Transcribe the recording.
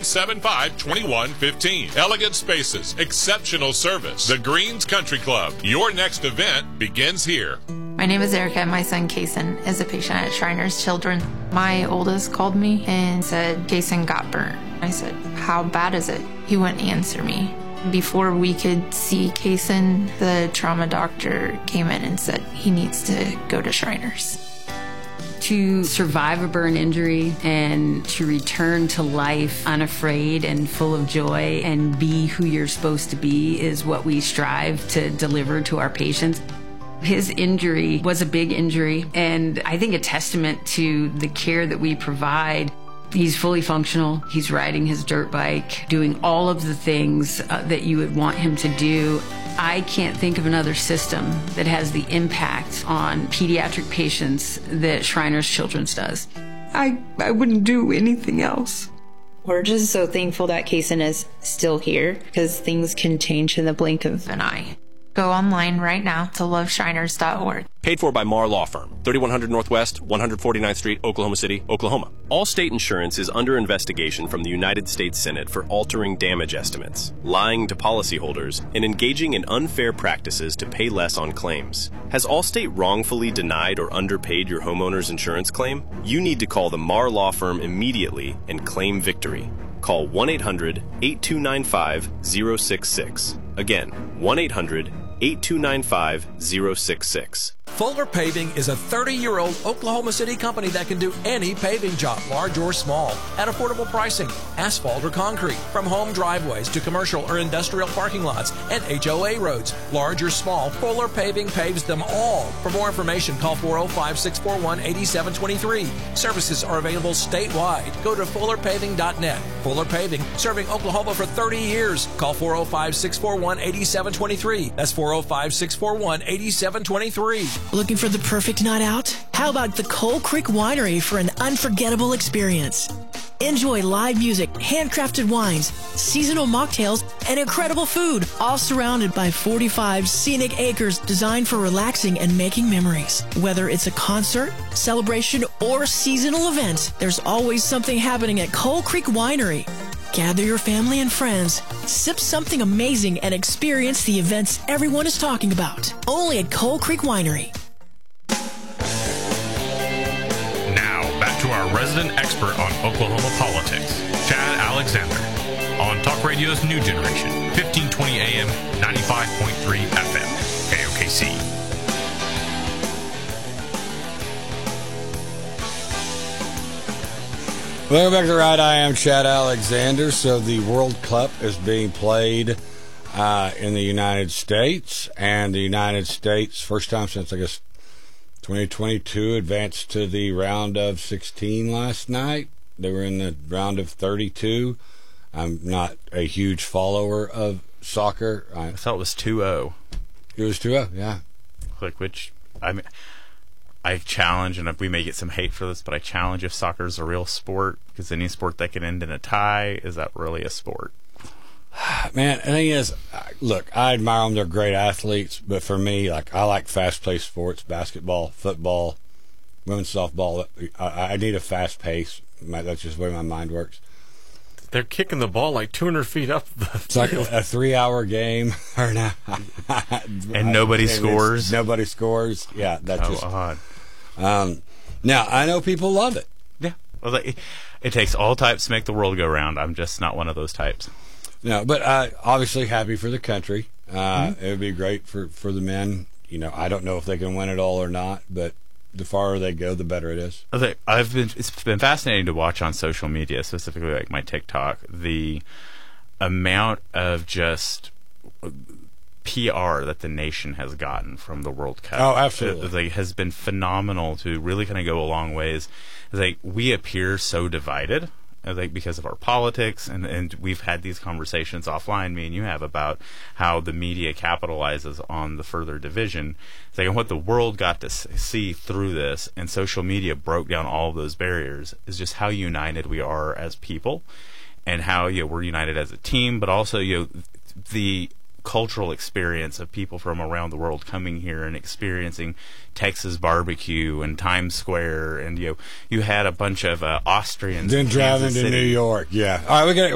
875-2115. Elegant spaces, exceptional service. The Greens Country Club. Your next event begins here. My name is Erica, and my son, Kason, is a patient at Shriners Children. My oldest called me and said, Kason got burnt. I said, how bad is it? He wouldn't answer me. Before we could see Kason, the trauma doctor came in and said he needs to go to Shriners. To survive a burn injury and to return to life unafraid and full of joy and be who you're supposed to be is what we strive to deliver to our patients. His injury was a big injury, and I think a testament to the care that we provide. He's fully functional. He's riding his dirt bike, doing all of the things that you would want him to do. I can't think of another system that has the impact on pediatric patients that Shriners Children's does. I wouldn't do anything else. We're just so thankful that Kason is still here, because things can change in the blink of an eye. Go online right now to loveshriners.org. Paid for by Marr Law Firm, 3100 Northwest, 149th Street, Oklahoma City, Oklahoma. Allstate Insurance is under investigation from the United States Senate for altering damage estimates, lying to policyholders, and engaging in unfair practices to pay less on claims. Has Allstate wrongfully denied or underpaid your homeowner's insurance claim? You need to call the Marr Law Firm immediately and claim victory. Call 1-800-8295-066. Again, 1-800-8295-066. Fuller Paving is a 30-year-old Oklahoma City company that can do any paving job, large or small, at affordable pricing, asphalt or concrete, from home driveways to commercial or industrial parking lots and HOA roads. Large or small, Fuller Paving paves them all. For more information, call 405-641-8723. Services are available statewide. Go to fullerpaving.net. Fuller Paving, serving Oklahoma for 30 years. Call 405-641-8723. That's 405-641-8723. Looking for the perfect night out? How about the Coal Creek Winery for an unforgettable experience? Enjoy live music, handcrafted wines, seasonal mocktails, and incredible food, all surrounded by 45 scenic acres designed for relaxing and making memories. Whether it's a concert, celebration, or seasonal event, there's always something happening at Coal Creek Winery. Gather your family and friends, sip something amazing, and experience the events everyone is talking about. Only at Coal Creek Winery. Now, back to our resident expert on Oklahoma politics, Chad Alexander, on Talk Radio's New Generation, 1520 AM, 95.3 FM, KOKC. Welcome back to Right. I am Chad Alexander. So the World Cup is being played in the United States, and the United States, first time since, I guess, 2022, advanced to the round of 16 last night. They were in the round of 32. I'm not a huge follower of soccer. I thought it was 2-0. It was 2-0, yeah. Which, I mean, I challenge, and we may get some hate for this, but I challenge if soccer is a real sport, because any sport that can end in a tie, is that really a sport? Man, the thing is, look, I admire them. They're great athletes, but for me, like, I like fast-paced sports, basketball, football, women's softball. I need a fast pace. That's just the way my mind works. They're kicking the ball like 200 feet up the It's like a 3-hour game. And nobody scores? Nobody scores. Yeah, that's just odd. Now, I know people love it. Yeah. Well, it takes all types to make the world go round. I'm just not one of those types. No, but obviously happy for the country. It would be great for the men. You know, I don't know if they can win it all or not, but the farther they go, the better it is. It's been fascinating to watch on social media, specifically like my TikTok, the amount of just PR that the nation has gotten from the World Cup. Oh, absolutely. It has been phenomenal to really kind of go a long ways. Like, we appear so divided, like, because of our politics, and we've had these conversations offline, me and you have, about how the media capitalizes on the further division. It's like, and what the world got to see through this, and social media broke down all of those barriers, is just how united we are as people, and how, you know, we're united as a team, but also, you know, the cultural experience of people from around the world coming here and experiencing Texas barbecue and Times Square, and you had a bunch of Austrians then driving to New York. Yeah. All right, we got